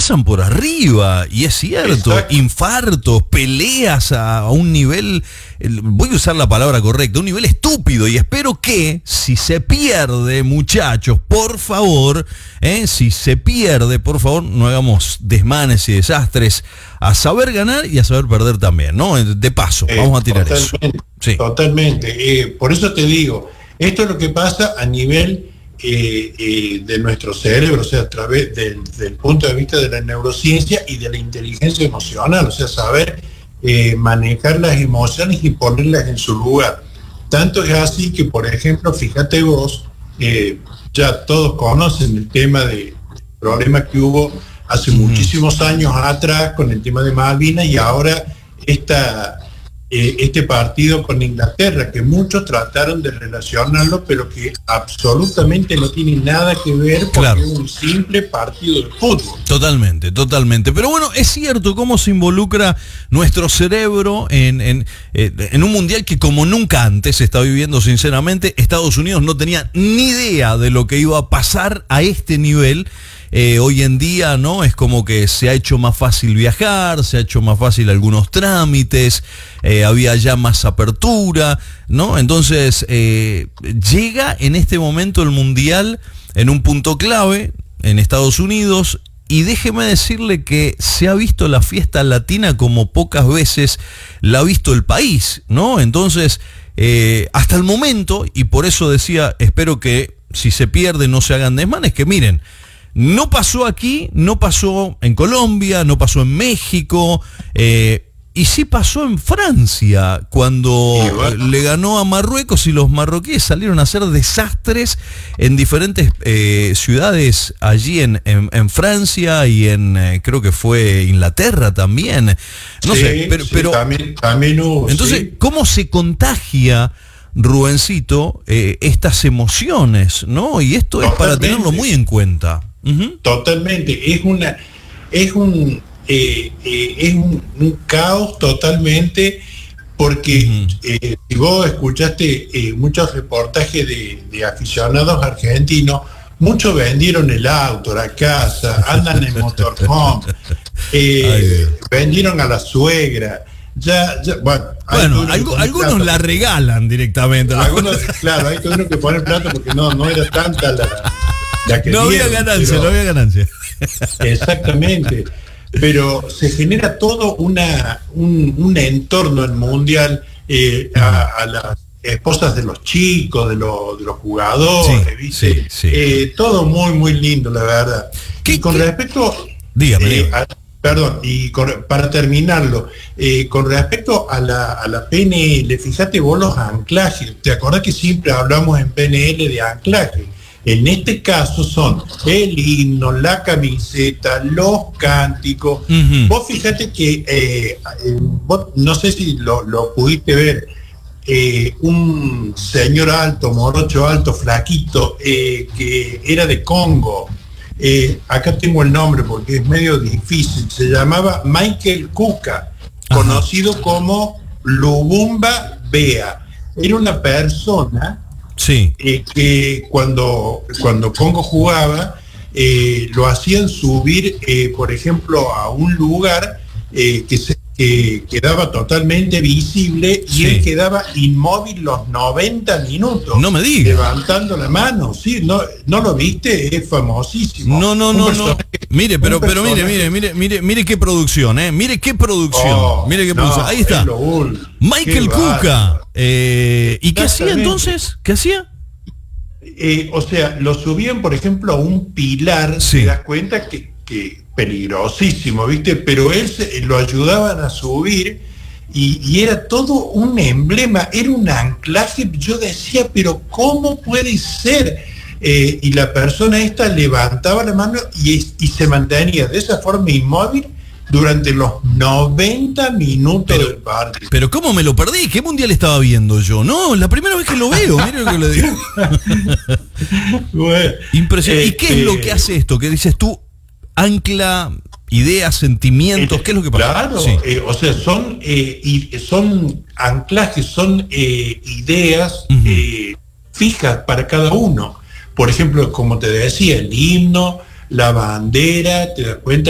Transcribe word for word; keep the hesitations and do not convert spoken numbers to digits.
pasan por arriba, y es cierto, exacto. Infartos, peleas a, a un nivel, voy a usar la palabra correcta, un nivel estúpido, y espero que si se pierde, muchachos, por favor, eh, si se pierde, por favor, no hagamos desmanes y desastres, a saber ganar y a saber perder también, ¿no? De paso, eh, vamos a tirar totalmente, eso. Sí. Totalmente, eh, por eso te digo, esto es lo que pasa a nivel eh, eh, de nuestro cerebro, o sea, a través del, del punto de vista de la neurociencia y de la inteligencia emocional, o sea, saber eh, manejar las emociones y ponerlas en su lugar. Tanto es así que, por ejemplo, fíjate vos, eh, ya todos conocen el tema de problemas que hubo hace mm. muchísimos años atrás con el tema de Malvinas, y ahora esta... Eh, este partido con Inglaterra, que muchos trataron de relacionarlo, pero que absolutamente no tiene nada que ver con claro. un simple partido de fútbol. Totalmente, totalmente. Pero bueno, es cierto cómo se involucra nuestro cerebro en, en, en un mundial que como nunca antes se está viviendo, sinceramente. Estados Unidos no tenía ni idea de lo que iba a pasar a este nivel. Eh, hoy en día, ¿no? Es como que se ha hecho más fácil viajar, se ha hecho más fácil algunos trámites, eh, había ya más apertura, ¿no? Entonces, eh, llega en este momento el Mundial en un punto clave en Estados Unidos, y déjeme decirle que se ha visto la fiesta latina como pocas veces la ha visto el país, ¿no? Entonces, eh, hasta el momento, y por eso decía, espero que si se pierde no se hagan desmanes, que miren, no pasó aquí, no pasó en Colombia, no pasó en México, eh, y sí pasó en Francia, cuando bueno. le ganó a Marruecos, y los marroquíes salieron a hacer desastres en diferentes eh, ciudades allí en, en, en Francia, y en, eh, creo que fue Inglaterra también. No sí, sé, pero... Sí, pero también, también hubo, entonces, sí. ¿cómo se contagia, Rubencito, eh, estas emociones, ¿no? Y esto Totalmente. Es para tenerlo muy en cuenta. Uh-huh. Totalmente, es una, es un, eh, eh, es un, un caos totalmente, porque uh-huh. eh, si vos escuchaste eh, muchos reportajes de, de aficionados argentinos, muchos vendieron el auto, la casa, andan en motorhome, eh, vendieron a la suegra. Ya, ya, bueno, bueno algo, algunos plato, la regalan directamente. Algunos, claro, hay uno que pone plato porque no, no era tanta la, la que no dieron, había ganancia, pero, no había ganancia. Exactamente, pero se genera todo una, un, un entorno en mundial eh, a, a las esposas de los chicos, de, lo, de los jugadores, sí, ¿viste? Sí, sí. Eh, todo muy, muy lindo, la verdad. ¿Qué, y con qué? respecto... Dígame, eh, dígame. A, Perdón, y con, para terminarlo, eh, con respecto a la, a la P N L, fíjate vos los anclajes, ¿te acordás que siempre hablamos en P N L de anclaje? En este caso son el himno, la camiseta, los cánticos. Uh-huh. Vos fíjate que, eh, eh, vos, no sé si lo, lo pudiste ver, eh, un señor alto, morocho alto, flaquito, eh, que era de Congo. Eh, acá tengo el nombre porque es medio difícil, se llamaba Michael Kuka, conocido Ajá. como Lubumba Bea. Era una persona sí. eh, que cuando, cuando Congo jugaba, eh, lo hacían subir, eh, por ejemplo, a un lugar eh, que se que quedaba totalmente visible, y sí. él quedaba inmóvil los noventa minutos. No me digas. Levantando la mano, sí, no, no lo viste, es famosísimo. No, no, no, no. Mire, pero, pero mire, mire, mire, mire, mire qué producción, eh. Mire qué producción. Oh, mire qué producción. No, ahí está. Michael Kuka. Eh, ¿Y qué hacía entonces? ¿Qué hacía? Eh, o sea, lo subían, por ejemplo, a un pilar, sí. te das cuenta que, que peligrosísimo, ¿viste? Pero él se, lo ayudaban a subir, y, y era todo un emblema, era un anclaje. Yo decía, pero ¿cómo puede ser? Eh, y la persona esta levantaba la mano y, y se mantenía de esa forma inmóvil durante los noventa minutos pero, del partido. Pero ¿cómo me lo perdí? ¿Qué mundial estaba viendo yo? No, la primera vez que lo veo, mire lo que le digo. Bueno, impresionante. ¿Y qué este, es lo que hace esto? Que dices tú, ancla ideas, sentimientos, eh, ¿qué es lo que pasa? Claro, sí. eh, o sea, son, eh, y, son anclajes, son eh, ideas uh-huh. eh, fijas para cada uno. Por ejemplo, como te decía, el himno, la bandera, te das cuenta